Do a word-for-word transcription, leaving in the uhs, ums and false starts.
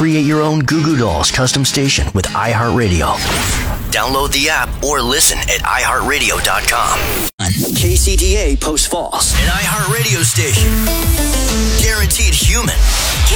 Create your own Goo Goo Dolls custom station with iHeartRadio. Download the app or listen at i heart radio dot com. K C D A Post Falls, an iHeartRadio station. Guaranteed human.